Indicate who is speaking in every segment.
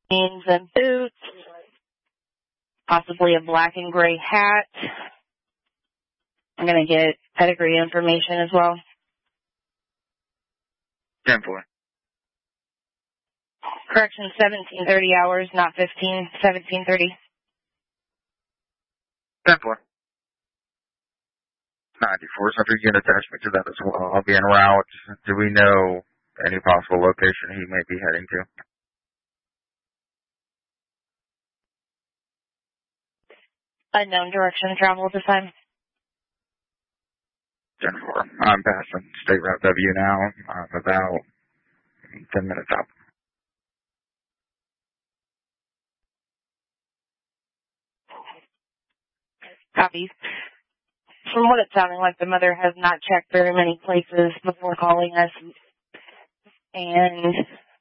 Speaker 1: jeans and boots, possibly a black and gray hat. I'm going to get pedigree information as well.
Speaker 2: 10-4.
Speaker 1: Correction, 17:30 hours, not 15, 17:30.
Speaker 2: 10-4. 94, so you can attach me to that as well. I'll be en route. Do we know any possible location he may be heading to?
Speaker 1: Unknown direction of travel at this time.
Speaker 2: 10-4. I'm passing State Route W now. I'm about 10 minutes out.
Speaker 1: Copy. From what it's sounding like, the mother has not checked very many places before calling us. And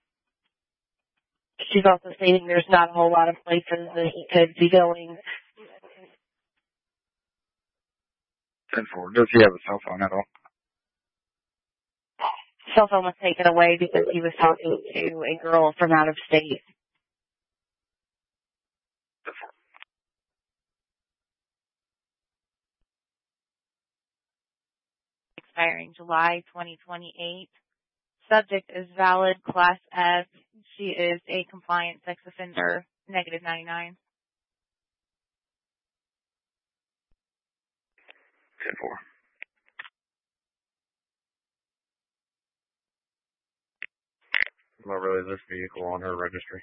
Speaker 1: she's also stating there's not a whole lot of places that he could be going.
Speaker 2: 10-4. Does he have a cell phone at all?
Speaker 1: Cell phone was taken away because he was talking to a girl from out of state.
Speaker 2: 10-4.
Speaker 1: Expiring July 2028. Subject is valid, Class F. She is a compliant sex offender, negative 99.
Speaker 2: 10-4. Not really this vehicle on her registry.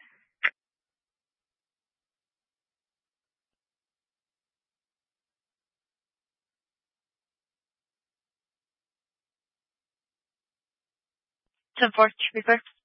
Speaker 1: Ten four, to be clear.